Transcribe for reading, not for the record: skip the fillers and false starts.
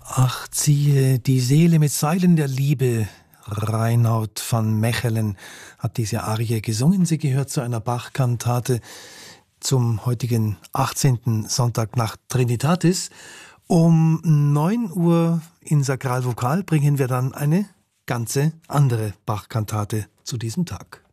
Ach, ziehe die Seele mit Seilen der Liebe. Reinoud van Mechelen hat diese Arie gesungen. Sie gehört zu einer Bach-Kantate zum heutigen 18. Sonntag nach Trinitatis. Um 9 Uhr in Sakralvokal bringen wir dann eine ganze andere Bach-Kantate zu diesem Tag.